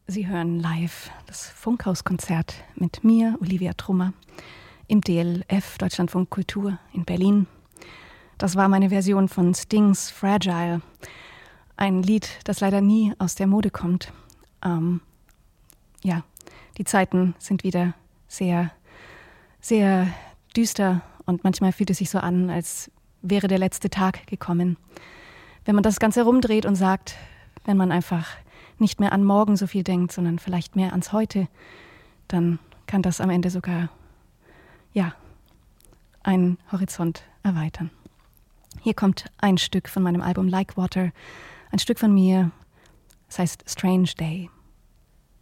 Sie hören live das Funkhauskonzert mit mir, Olivia Trummer, im DLF Deutschlandfunk Kultur in Berlin. Das war meine Version von Stings Fragile, ein Lied, das leider nie aus der Mode kommt. Die Zeiten sind wieder sehr, sehr düster und manchmal fühlt es sich so an, als wäre der letzte Tag gekommen. Wenn man das Ganze rumdreht und sagt, wenn man einfach nicht mehr an morgen so viel denkt, sondern vielleicht mehr ans Heute, dann kann das am Ende sogar, einen Horizont erweitern. Hier kommt ein Stück von meinem Album Like Water, ein Stück von mir, es heißt Strange Day.